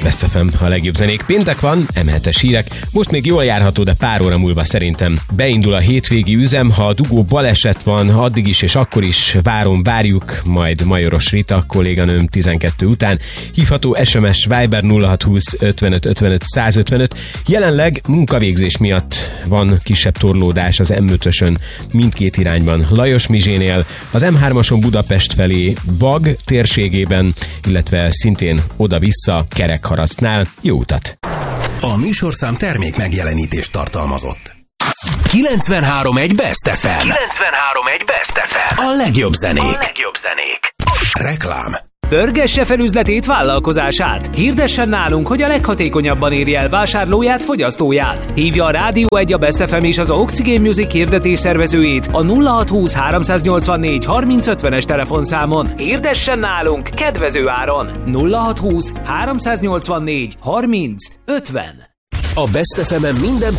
Best FM, a legjobb zenék. Péntek van, M7-es hírek. Most még jól járható, de pár óra múlva szerintem beindul a hétvégi üzem. Ha a dugó baleset van, addig is és akkor is várjuk, majd Majoros Rita kolléganőm 12 után. Hívható SMS Viber 0620 55 55 155. Jelenleg munkavégzés miatt van kisebb torlódás az M5-ösön mindkét irányban. Lajos Mizsénél, az M3-ason Budapest felé Bag térségében, illetve szintén oda-vissza Kerekharasztnál. Jó utat! A műsorszám termék megjelenítést tartalmazott. 93.1 Best FM. 93.1 Best FM. A legjobb zenék. Reklám. Pörgesse fel üzletét, vállalkozását. Hirdessen nálunk, hogy a leghatékonyabban érje el vásárlóját, fogyasztóját. Hívja a Rádió 1, a Best FM és az Oxygen Music hirdetés szervezőjét a 0620 384 3050-es telefonszámon. Hirdessen nálunk kedvező áron. 0620 384 3050. A Best FM-en minden